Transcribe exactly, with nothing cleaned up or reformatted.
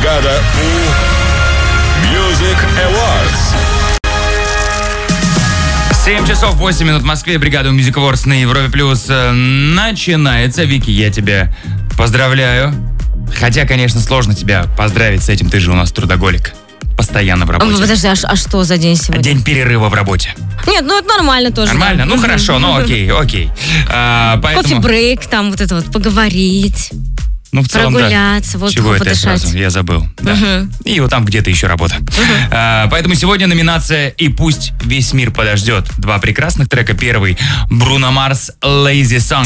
бригада У Music Awards. семь часов восемь минут в Москве. Бригада Music Awards на Европе Плюс начинается. Вики, я тебя поздравляю. Хотя, конечно, сложно тебя поздравить с этим. Ты же у нас трудоголик. Постоянно в работе. Подожди, а, а что за день сегодня? День перерыва в работе. Нет, ну это нормально тоже. Нормально? Да. Ну хорошо, ну окей, окей. А, поэтому... Кофе-брейк, там вот это вот, поговорить. Ну, в целом, прогуляться, да. воздухом Чего это я подышать. сразу? Я забыл. Да. Угу. И вот там где-то еще работа. Угу. А, поэтому сегодня номинация «И пусть весь мир подождет». Два прекрасных трека. Первый — Бруно Марс «Lazy Song».